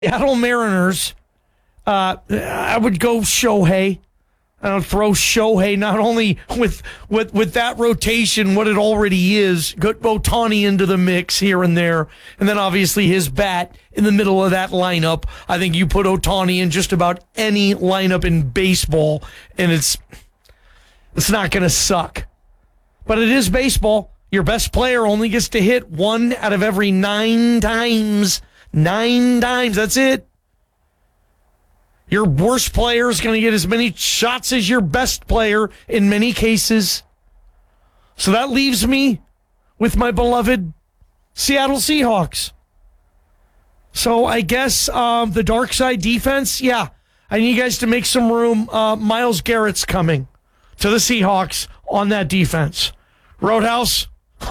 Seattle Mariners, I would go Shohei. I would throw Shohei not only with that rotation, what it already is, get Ohtani into the mix here and there, and then obviously his bat in the middle of that lineup. I think you put Ohtani in just about any lineup in baseball, and it's not going to suck. But it is baseball. Your best player only gets to hit 1 out of every 9 times. 9 times, that's it. Your worst player is going to get as many shots as your best player in many cases. So that leaves me with my beloved Seattle Seahawks. So I guess the dark side defense, yeah. I need you guys to make some room. Myles Garrett's coming to the Seahawks on that defense. Roadhouse.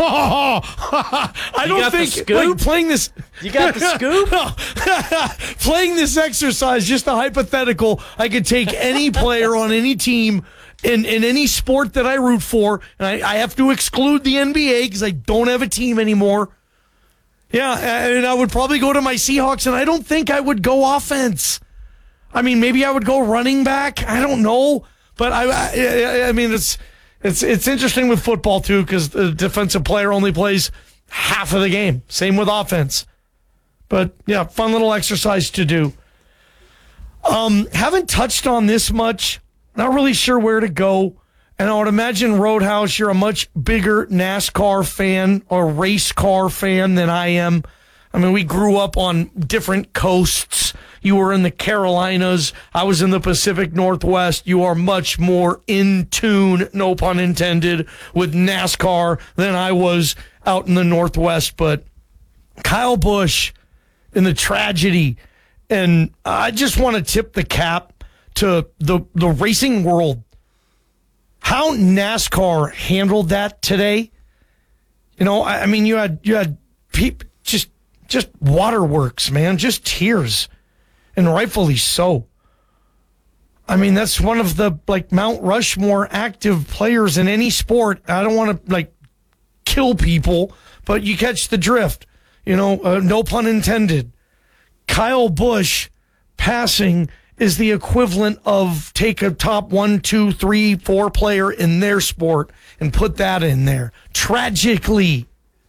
I don't think like, playing this. You got the scoop? Playing this exercise, just a hypothetical. I could take any player on any team in any sport that I root for, and I have to exclude the NBA because I don't have a team anymore. Yeah, and I would probably go to my Seahawks, and I don't think I would go offense. I mean, maybe I would go running back. I don't know, but I mean, It's interesting with football, too, because the defensive player only plays half of the game. Same with offense. But, yeah, fun little exercise to do. Haven't touched on this much. Not really sure where to go. And I would imagine, Roadhouse, you're a much bigger NASCAR fan or race car fan than I am. I mean, we grew up on different coasts. You were in the Carolinas. I was in the Pacific Northwest. You are much more in tune, no pun intended, with NASCAR than I was out in the Northwest. But Kyle Busch in the tragedy, and I just want to tip the cap to the racing world. How NASCAR handled that today. You know, I mean, you had people just waterworks, man, just tears. And rightfully so. I mean, that's one of the, like, Mount Rushmore active players in any sport. I don't want to, like, kill people, but you catch the drift. You know, no pun intended. Kyle Busch passing is the equivalent of take a top 1, 2, 3, 4 player in their sport and put that in there. Tragically.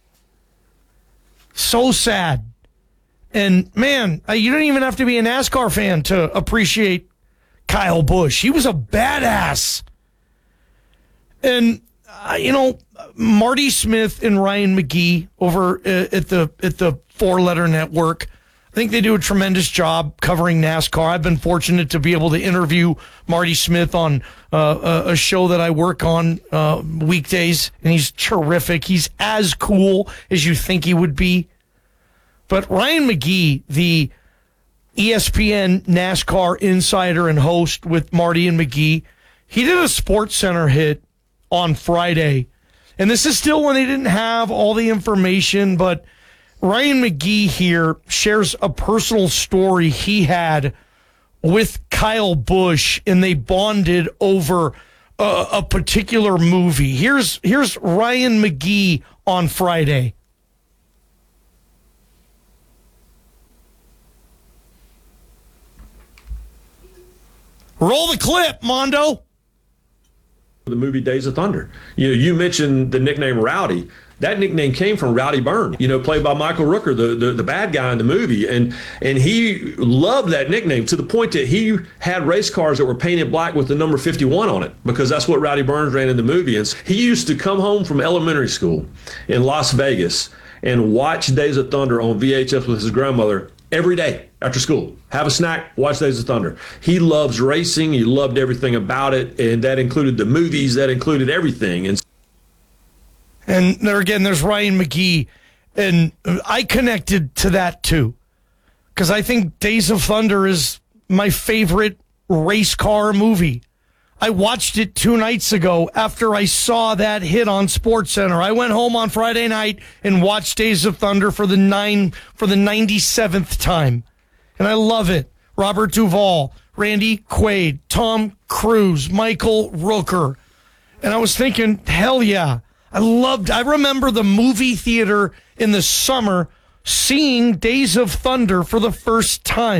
So sad. And, man, you don't even have to be a NASCAR fan to appreciate Kyle Busch. He was a badass. And, you know, Marty Smith and Ryan McGee over at the Four Letter Network, I think they do a tremendous job covering NASCAR. I've been fortunate to be able to interview Marty Smith on a show that I work on weekdays, and he's terrific. He's as cool as you think he would be. But Ryan McGee, the ESPN NASCAR insider and host with Marty and McGee, he did a SportsCenter hit on Friday. And this is still when they didn't have all the information, but Ryan McGee here shares a personal story he had with Kyle Busch, and they bonded over a particular movie. Here's Ryan McGee on Friday. Roll the clip, Mondo. The movie Days of Thunder. You mentioned the nickname Rowdy. That nickname came from Rowdy Byrne, played by Michael Rooker, the bad guy in the movie. And he loved that nickname to the point that he had race cars that were painted black with the number 51 on it, because that's what Rowdy Burns ran in the movie. And he used to come home from elementary school in Las Vegas and watch Days of Thunder on VHS with his grandmother every day after school. Have a snack, watch Days of Thunder. He loves racing. He loved everything about it, and that included the movies. That included everything. And there again, there's Ryan McGee, and I connected to that too, because I think Days of Thunder is my favorite race car movie. I watched it 2 nights ago after I saw that hit on SportsCenter. I went home on Friday night and watched Days of Thunder for the 97th time. And I love it. Robert Duvall, Randy Quaid, Tom Cruise, Michael Rooker. And I was thinking, hell yeah. I remember the movie theater in the summer seeing Days of Thunder for the first time.